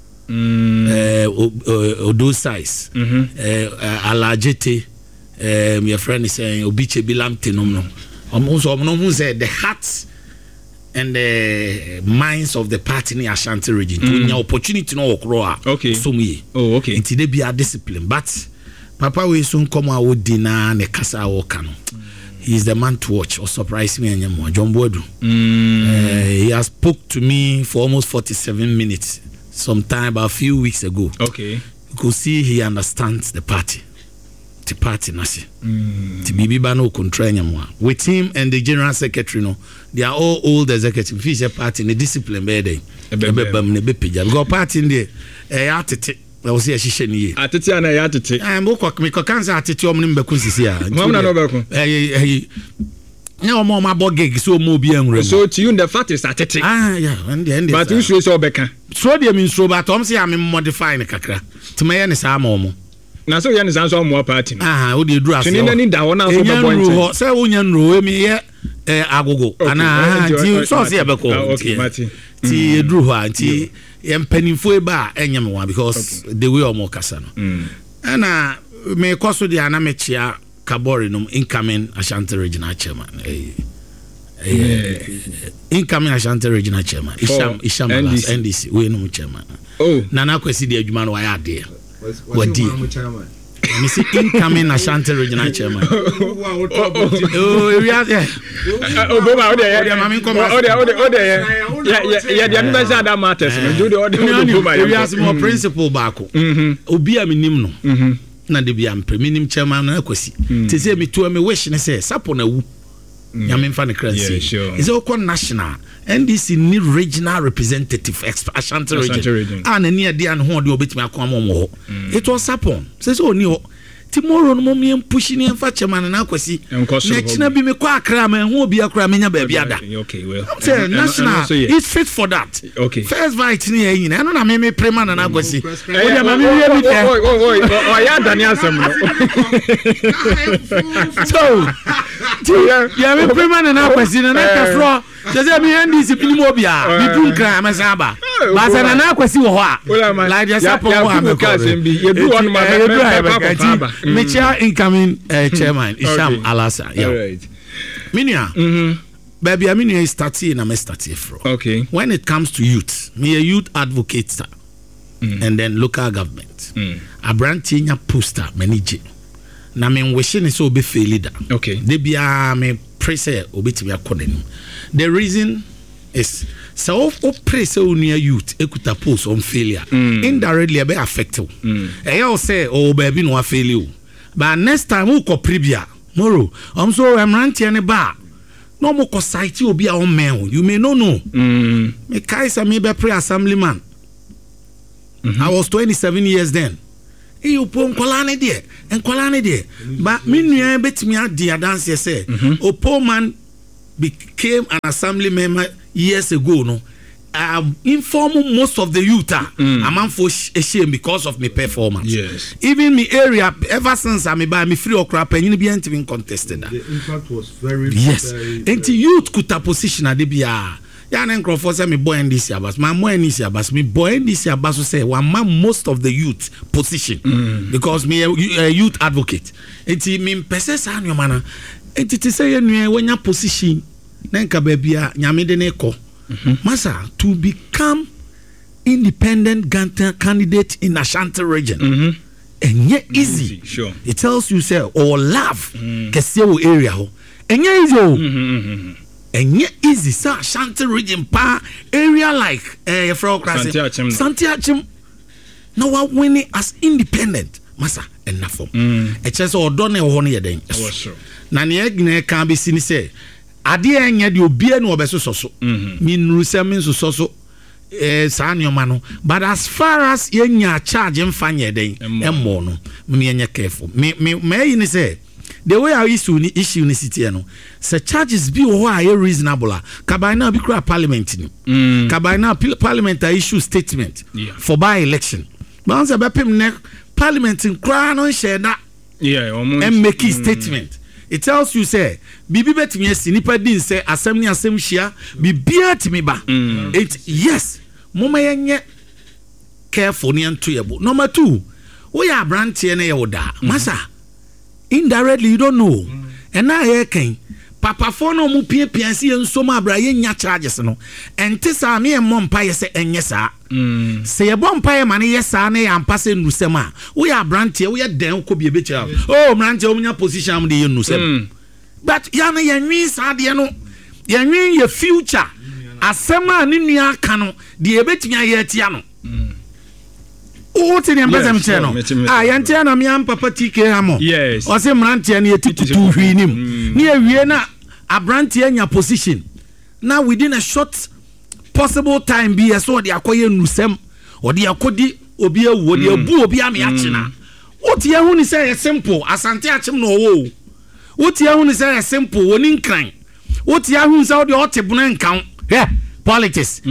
S5: Odosais Alajete your friend is saying Obiche Bilamte no also who said the hearts and the minds of the party in Ashanti region to your opportunity no okro
S2: okay
S5: oh okay it dey be a discipline but papa we soon come out dinner ne kasa woka no he is the man to watch or surprise me anyamo John Bodu he has spoke to me for almost 47 minutes sometime about a few weeks ago.
S2: Okay.
S5: You could see he understands the party. The party nasi. The Bibi Bano control with him and the general secretary no, they are all old executive. Fisher party in the discipline bede. Go party in there. Atete. I was here shisheni.
S2: Atete ana ya atete.
S5: Mo kwa me kwa kanza atete o mnim beku sisi ya.
S2: Mama na beku.
S5: No more my bog so mo bi enwre.
S2: So to you the fact is atete.
S5: Yeah, and
S2: but you so beka.
S5: So dey mean so but say am modify ne kakra. To me ne sa mo.
S2: Na so ye ne san so mo party.
S5: O dey duru ase.
S2: So ni da wona so be point.
S5: Say wonya nro we me ye agogo. Ana ti so say be ko.
S2: Okay, Mati.
S5: Ti eduru ho anti empanimfo e ba enyem one because the way o mo kasa no. Ana me koso dey ana me chia Kabori no incoming Ashanti regional chairman. Incoming Ashanti regional chairman. Isham NDC we no chairman.
S2: Oh,
S5: Nana Kwesi di adwuma no waya de. Wadi. Me see incoming Ashanti regional chairman. Oh, we are there.
S2: Oh, Boma, oh there. Yeah, the ambassador that matters. Do the order.
S5: We are more principal bako. Obi a minim no. Na de bia minim chairman na Kwesi. Te say me to me wish ne say sapo na wu. Nyame mfa ne kransi. Is all national NDC ni regional representative Ashanti region. And ni ade an ho de obetimi akwa mo. It was happen. Say so ni ho. Tomorrow no me push ni mfa chairman na Kwesi. Na china bi me kwa akra ma ho obi akra menya ba bia da.
S2: Okay, well.
S5: Say national is fit for that.
S2: Okay.
S5: First fight ni yin. Na no na me prema na Kwesi.
S2: Oh ya Daniel Sam no.
S5: So yeah, me prema na Kwesi na kafro. Say me NDC bi mo bia. Bi dun kra ma saba. Ba sa na Kwesi wo ho a. Like just support ho am ko. Me chair incoming chairman Isham Alasa. Yeah.
S2: Right.
S5: Minia. Baby, I mean you start na me start from.
S2: Okay.
S5: When it comes to youth, me a youth advocate sir. And then local government. Abranti nya poster manage. Na me wishing is so be fail leader.
S2: Okay.
S5: They be me praise obetimi akonem. The reason is so praise near youth ekuta post on failure. Indirectly be affected. You say oh baby no fail you. But next time who ko pribia moro so I'm ranting any ba no mo society obi a on men you may not know me kaisa me be pre assemblyman I was 27 years then you pon kolane de en kolane de but me nua betimi adi adanse say Opoman became an assembly member years ago no inform most of the youth I'm for shame because of my performance. Yes. Even my area ever since I'm by me free okra penny be ain't even contested.
S7: The impact was very
S5: and the youth could a position at the BR. Yeah, and Crawford say me boy in this year, but my boy in this year, but me boy in this year, but say one man most of the youth position because me a youth advocate. And me pese sa nyo mana. And it say when your position, then ka baby nyame de neko. Masa, to become independent candidate in Ashanti region, and yet easy.
S2: Sure.
S5: It tells you say or love Keseo area and yet easy. And yet easy. So Ashanti region pa area like Santiachim. No one winning as independent. Masa enough. It says or don't know one year then. Nani can be seen say. Ade enye de obi enu obeso soso minru se min so sa nyoma no but as far as yenya charge mfanye den emmo no me enye careful me yin say the way I issue ni city no se charges be wo a reasonable kabai na bi kra parliament ni kabai na parliament issue statement for by election but once abepem ne parliament in kra no share that and make a statement. It tells you say bibi betimi asi nipa din say asem ni asem hia bibia timi ba it yes moma yenye careful ni anto yebo. Number 2 we are brantie na yewoda masa indirectly you don't know and na ye kan papa for no mu pie si enso ma bra ye nya charges no ente sa me emmo mpa ye se enye sa se ye bom pa ye mane ye sa na ya mpa se nusem a we are brantie we den ko bie be cha oh brantie o nya position am de ye nusem but ya na ye nwi sa de no ye nwi ye future asema ni nua aka no de ye betimi aye tia no What in the channel? I antenna me and Papa TK Hamo. Yes. Or say Mrantia near to him. Near Vienna, a brantia in your position. Now within a short possible time, be a so the acquire nusem or the akodi obia would your boo be amiachina. What you only say a simple as antiachim no woe. What you only say a simple one in crime. What you who's out the Otibunan count? Yeah, politics.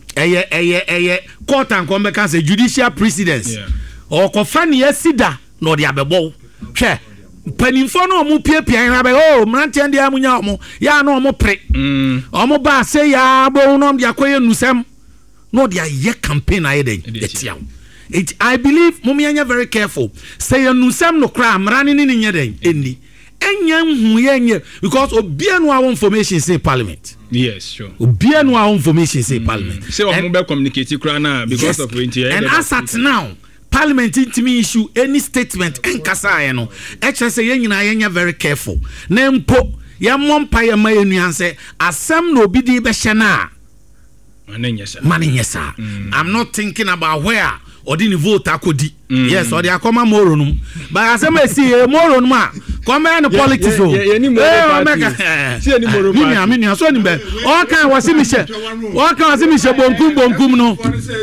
S5: Court and come back say judicial precedence or kofani sida no de abebo hwe panimfo no mu piapia na be oh mrantia ndi amunya omo ya no omo pre omo ba say ya bo no de akoye nusem no de ye campaign ayeden etiam it I believe mumianya very careful say nusem no kra mrani ni nyeden eni enya hu yenye because obia no our information say parliament.
S2: Yes, sure.
S5: Obia no our information say parliament.
S2: Say we be communicate kra na because of
S5: and as at now parliament intimi issue any statement enkasa no eche say yenyina yenya very careful na mpo ya mompa ya mayenuan say asem no obidi be hye na maninyesa I'm not thinking about where or didn't vote akodi yes or the akoma moro no but asem esi moro no ma come and politics o
S2: any moro see any moro
S5: me so ni be o kan wasi mi she bonkum no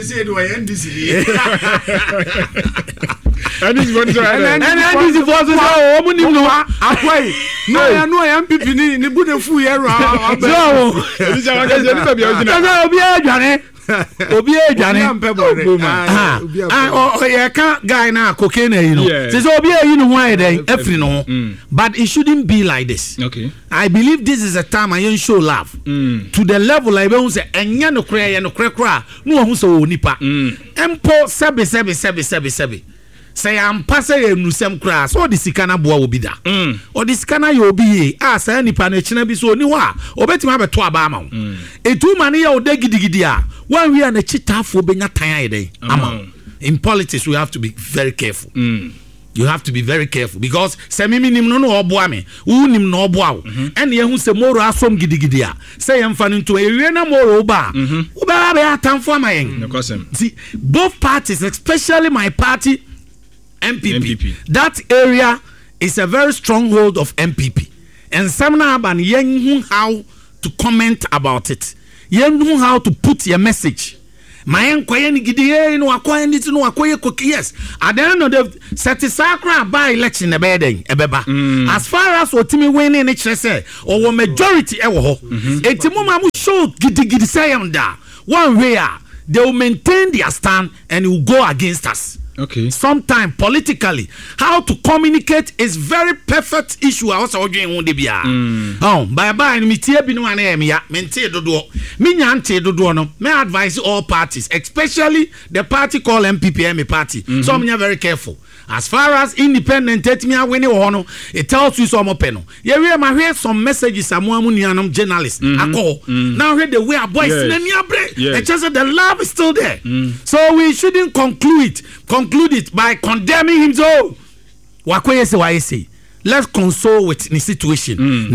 S2: and this one so
S5: and this was so o mu ni no akwai no ya no ya MPP ni budefu ye ro so
S2: this one ga se ni be original
S5: obi adwane obi ejane ye kan guy na cocaine you know say obi you know why then every no but it shouldn't be like this.
S2: Okay,
S5: I believe this is a time I show love to the level like we say enya no kra ye no kra no hu so nipa empo sebe say am pass ye nusem kra so the sikana boa obi da or the sikana ye obi say nipa na china bi so ni ho a obetima beto aba ama etu mane ye odagidigidi a when we are na chitafo benya tan ayede ama in politics we have to be very careful. You have to be very careful because say me nim no oboa me wo nim no oboa wo ene ye hu se moro asom gidigidi a say yem fa nto ewie na moro ba wo ba ba atamfo amayen. See both parties, especially my party MPP. That area is a very stronghold of MPP and some na ban yen hu how to comment about it. You know how to put your message. My yes. At the end of the satisfactory by election as far as what me winning it say or majority show giddy say one way they will maintain their stand and will go against us.
S2: Okay.
S5: Sometimes politically, how to communicate is very perfect issue. I also doing one debia. Bye. Me tie bi no ane me ya. Me ntie dodo. Me nya ntie dodo no. Me advise all parties, especially the party called MPPM party. So I'm very careful. As far as independent me win no, it tells you some open. Yeah, we hear some messages amuamunianum journalists. Now hear the way our boys it's just that the love is still there. So we shouldn't conclude it by condemning him. So let's console with the situation.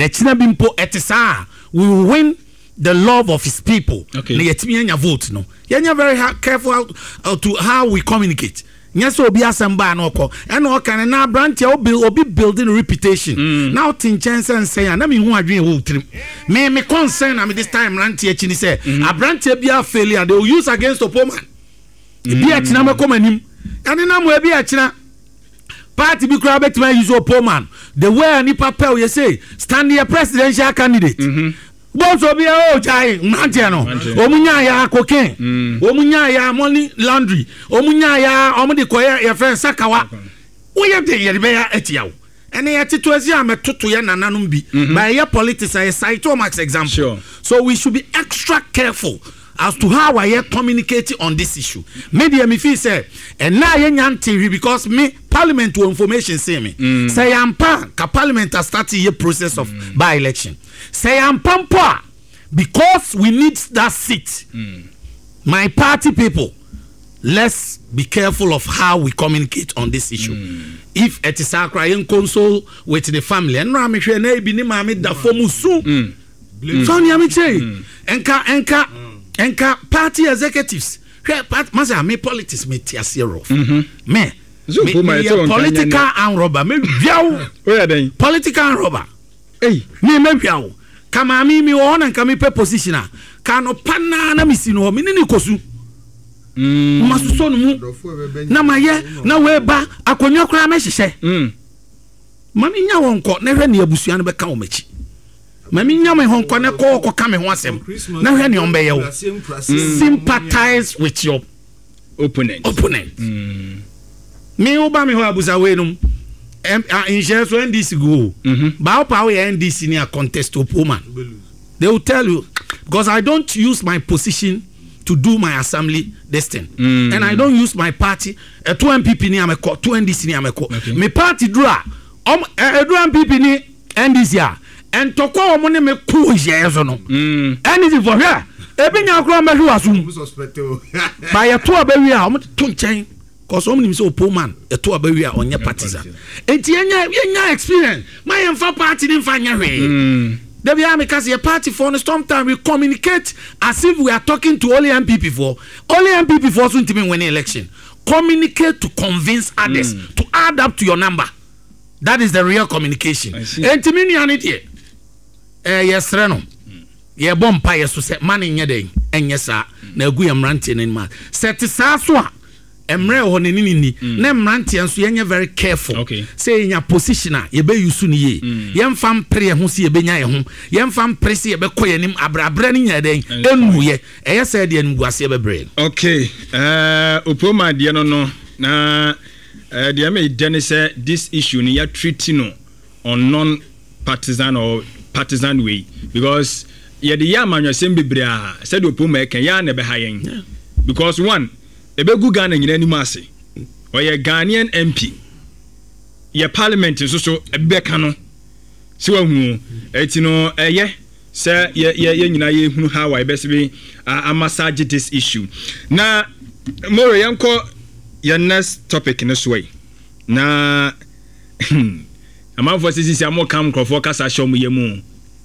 S5: We will win the love of his people. Okay. Vote no. You're very careful to how we communicate. Yes, obi asamba no ko and o kan na branch obi building reputation. Now tin chance and say na me hu adwen wo trim. Me concern am this time branch echi ni say a branch bia failure they will use against Opoman. E bia tina me come anim. And na mo bia tina party bi kura betima use Opoman. The way any papel you say stand here presidential candidate. Both of you, Jai, Mantiano, Omunya, cocaine, Omunya, money laundry, Omunya, Omadi Koya, your friend Sakawa. We have the Yerbea Etiao. And they are to Tutuyan and Nanumbi. By your politics, I cite Tomax example. Sure. So we should be extra careful as to how I communicate on this issue. Media me feel say, and now TV because me parliament to information say me. Say I'm pa parliament has started a process of by election. Say I'm pampa because we need that seat. My party people, let's be careful of how we communicate on this issue. If it is a crying console with the family, and Rami Mami da Fomusu, Sonia Miche, Enka party executives. Masa me politics me tia zero. Me political and robber. Me political and robber. Hey, me biao. Kama mi won and kami pe positioner. Kano pana na misino mi ni kosu. Masuso mu. Na maye na we ba akonwa kra me hihye. Mami nya won ko na hwe ne abusua no be ka o machi. Mami nya me hon ko ne ko ka me ho asem. Na hwe ne ombe ye wo. Sympathize with your opponent. Me oba me ho abusa we num. In shares when this go, but power NDC near contest to Opoman. They will tell you because I don't use my position to do my assembly destiny, and I don't use my party. 2 MPP near me, 2 NDC near me. My party draw 2 MPP near NDC, and to call money me cool shares or no. Anything for her. Ebinya kro me hwa asum. By a 2 baby am to change. Cause omni so Opoman eto abawi a onye partisan enti enya experience my emfa party din fa nya hwe there be am because your party for no sometimes we communicate as if we are talking to only MPP for so ntimi win election. Communicate to convince others to add up to your number. That is the real communication. Enti me ni anite yes reno ye bompa yeso se mane nya den enye sa na agu yamrante nen ma set sa so a emre ho ne ni na mrante enso yenye very careful. Say nya positioner ye be use ni ye yemfa mpre ho se ye be nya ye ho yemfa mpre se ye be koyanim abrabra ni nya den enu ye eye say de enu guase be bre. Okay, Opoma de no na de me de say this issue ni ya treat no on non partisan or partisan way because ye de ya manwa sem bebre a say de Opoma e kan ya na be ha yen because one ebegu Ghana nyina ni mase oye Ghanaian MP ye parliament so ebeka no se wahu eti no eye se ye nyina ye hunu how I best be massage this issue na more yanko your next topic in this way na amount for sisi amo kam crofo kasa show mu yemu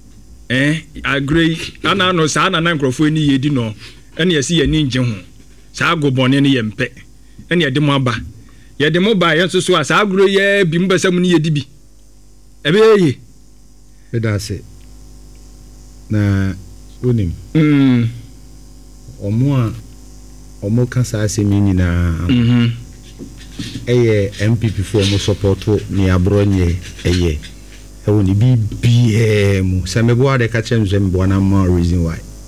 S5: agree ana no sa na crofo ni yedi no ene yesi ye ni nje ho sa agobone ne yempe ene yede mo aba yede mo ba yenso so asa agro ye bi mbasam ne yedi bi ebe ye beda se
S6: na wonim ɔmo ka saa asɛm yi nyinaa ɛyɛ MPP foɔ mo supporto ne aborɔ nyɛ ɛyɛ ɛwɔ ne bibiaa mu sɛ meboa de ka kyerɛ m sɛ meboa na ma reason why